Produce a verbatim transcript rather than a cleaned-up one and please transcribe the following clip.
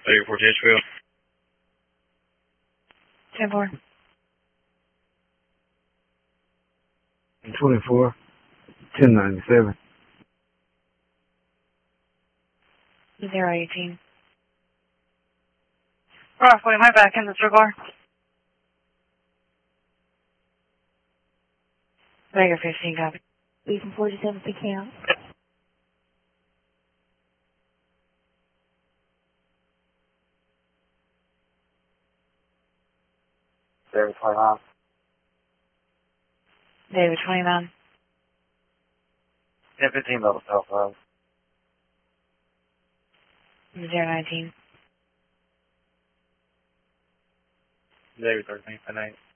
thirty-four Titchfield. ten four. twenty-four, ten ninety-seven. zero eighteen. Roughly, my back in the cigar. Vega fifteen, copy. Beacon forty-seven, picking out. David twenty-nine. David twenty-nine. ten fifteen level south five. zero nineteen. David thirteen, ten eight.